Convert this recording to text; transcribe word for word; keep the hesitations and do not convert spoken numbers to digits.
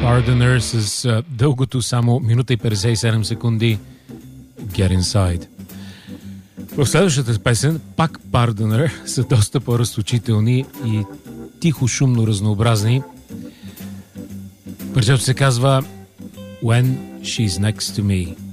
Pardoner с а, дългото само минута и петдесет и седем секунди Get Inside. В следващата песен, пак Pardoner, са доста по-разточителни и тихо, шумно разнообразни. Парчето се казва When She's Next to Me.